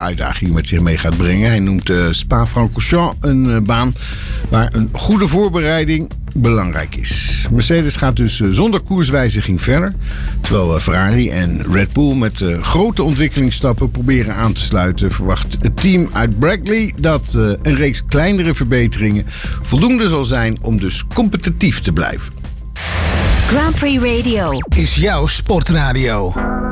uitdagingen met zich mee gaat brengen. Hij noemt Spa-Francorchamps een baan waar een goede voorbereiding belangrijk is. Mercedes gaat dus zonder koerswijziging verder. Terwijl Ferrari en Red Bull met grote ontwikkelingsstappen proberen aan te sluiten, verwacht het team uit Brackley dat een reeks kleinere verbeteringen voldoende zal zijn om dus competitief te blijven. Grand Prix Radio is jouw sportradio.